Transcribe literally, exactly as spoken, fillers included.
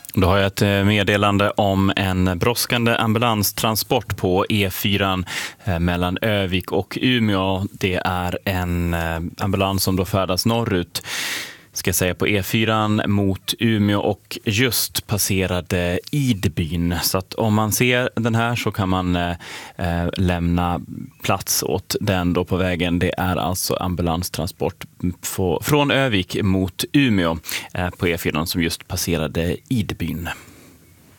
Då har jag ett meddelande om en brådskande ambulanstransport på E fyra mellan Övik och Umeå. Det är en ambulans som då färdas norrut, ska jag säga, på E fyra mot Umeå och just passerade Idbyn. Så att om man ser den här så kan man eh, lämna plats åt den då på vägen. Det är alltså ambulanstransport på, från Övik mot Umeå eh, på E fyra som just passerade Idbyn.